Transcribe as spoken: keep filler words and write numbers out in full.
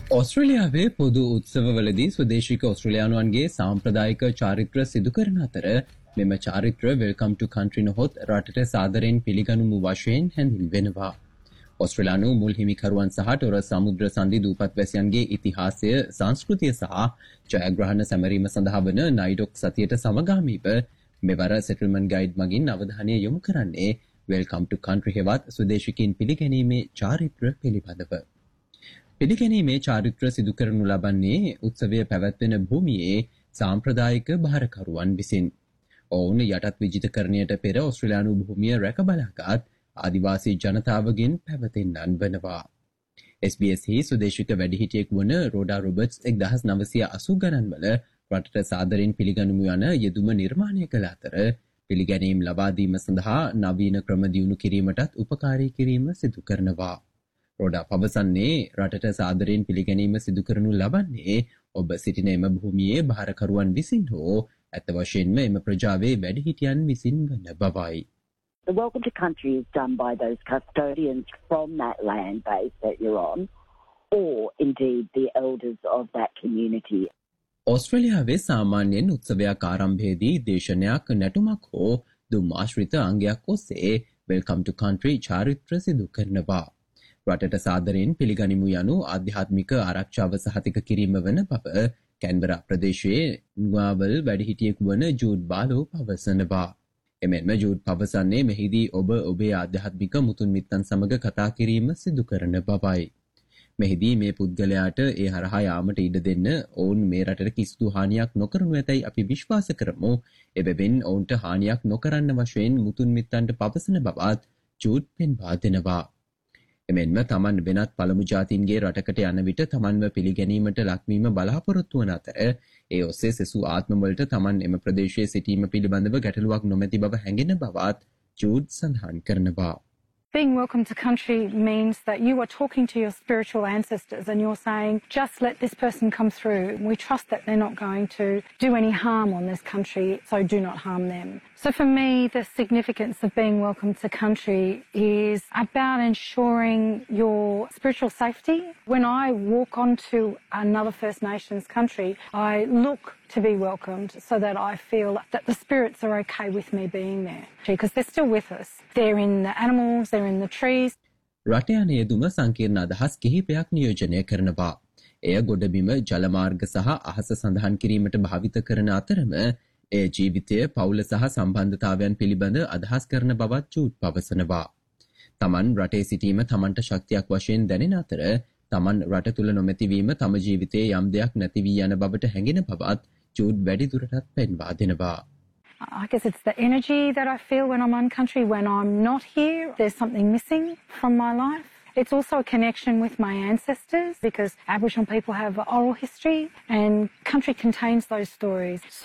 ඔස්ට්‍රේලියාවේ පොදු උත්සවවලදී ස්වදේශික ඔස්ට්‍රේලියානුවන්ගේ සාම්ප්‍රදායික චාරිත්‍ර සිදු කරන අතර මෙම චාරිත්‍ර වෙල්කම් ටු කන්ට්‍රි නොහොත් රටට සාදරයෙන් පිළිගනුමු වශයෙන් හැඳින්වෙනවා. ඔස්ට්‍රේලියානු මුල් හිමිකරුවන් සහ ටොර සමුද්‍ර සන්ධි දූපත්වැසියන්ගේ ඉතිහාසය, සංස්කෘතිය සහ ජයග්‍රහණ සැමරීම සඳහා වන නයිඩොක් සතියට සමගාමීව මෙවර සෙටල්මන්ට් ගයිඩ් මගින් අවධානය යොමු කරන්නේ වෙල්කම් ටු කන්ට්‍රි හෙවත් ස්වදේශිකින් පිළිගැනීමේ චාරිත්‍ර පිළිබඳව. පිළිගැනීමේ චාරිත්‍ර සිදු කරනු ලබන්නේ උත්සවය පැවැත්වෙන භූමියේ සාම්ප්‍රදායික භාරකරුවන් විසින්. ඔවුන් යටත් විජිතකරණයට පෙර ඔස්ට්‍රේලියානු භූමිය රැක බලාගත් ආදිවාසී ජනතාවගෙන් පැවතෙන්නන් වනවා. එස් බී එස් හි ස්වදේශික වැඩිහිටියෙක් වන රෝඩා රොබර්ට්ස් එක්දහස් නවසිය අසූ ගණන්වල රටට සාදරයෙන් පිළිගනිමු යන යෙදුම නිර්මාණය කළ අතර පිළිගැනීම් ලබා දීම සඳහා නවීන ක්‍රම දියුණු කිරීමටත් උපකාරී කිරීම සිදු කරනවා. රෝඩා පවසන්නේ රටට සාදරයෙන් පිළිගැනීම සිදු කරනු ලබන්නේ ඔබ සිටින එම භූමියේ භාරකරුවන් විසින් හෝ ඇත්ත වශයෙන්ම එම ප්‍රජාවේ වැඩිහිටියන් විසින් වන බවයි. The welcome to country is done by those custodians from that land base that you're on, or indeed the elders of that community. ඔස්ට්‍රේලියාවේ සාමාන්‍යයෙන් උත්සවයක් ආරම්භයේදී දේශනයක්, නැටුමක් හෝ දුම් ආශ්‍රිත අංගයක් ඔස්සේ වෙල්කම් ටු කන්ට්‍රි චාරිත්‍ර සිදු කරනවා. රටට සාදරයෙන් පිළිගනිමු යනු ආධ්‍යාත්මික ආරක්ෂාව සහතික කිරීම වන බව කැන්බරා ප්‍රදේශයේ නුවාවල් වැඩිහිටියෙකු වන ජූඩ් බාලෝ පවසනවා. එමෙන්ම ජූඩ් පවසන්නේ මෙහිදී ඔබ ඔබේ ආධ්‍යාත්මික මුතුන් මිත්තන් සමග කතා කිරීම සිදු කරන බවයි. මෙහිදී මේ පුද්ගලයාට ඒ හරහා යාමට ඉඩ දෙන්න ඔවුන් මේ රටට කිසිදු හානියක් නොකරනු ඇතැයි අපි විශ්වාස කරමු. එබැවින් ඔවුන්ට හානියක් නොකරන්න වශයෙන් මුතුන් මිත්තන්ට පවසන බවත් ජූඩ් පෙන්වා දෙනවා. එමෙන්ම තමන් වෙනත් පළමු ජාතීන්ගේ රටකට යන විට තමන්ව පිළිගැනීමට ලක්වීම බලාපොරොත්තු වන අතර ඒ ඔස්සේ සෙසු ආත්මවලට තමන් එම ප්‍රදේශයේ සිටීම පිළිබඳව ගැටලුවක් නොමැති බව හැඟෙන බවත් ජූඩ් සඳහන් කරනවා. Being welcome to country means that you are talking to your spiritual ancestors and you're saying, just let this person come through. We trust that they're not going to do any harm on this country, so do not harm them. So for me, the significance of being welcome to country is about ensuring your spiritual safety. When I walk onto another First Nations country, I look to be welcomed so that I feel that the spirits are okay with me being there. Because they're still with us. They're in the animals, they're in the trees. රට යන යෙදුම සංකීර්ණ අදහස් කිහිපයක් නියෝජනය කරනවා. එය ගොඩබිම, ජලමාර්ග සහ අහස සඳහන් කිරීමට භාවිත කරන අතරම එය ජීවිතය, පවුල සහ සම්බන්ධතාවයන් පිළිබඳ අදහස් කරන බවත් ජූඩ් පවසනවා. තමන් රටේ සිටීම තමන්ට ශක්තියක් වශයෙන් දැනෙන අතර තමන් රට තුළ නොමැතිවීම තම ජීවිතයේ යම් දෙයක් නැති වී යන බවට හැඟෙන බවත් ජූඩ් වැඩිදුරටත් පෙන්වා දෙනවා. I guess it's the energy that I feel when I'm on country. When I'm not here, there's something missing from my life. It's also a connection with my ancestors because Aboriginal people have oral history and country contains those stories. So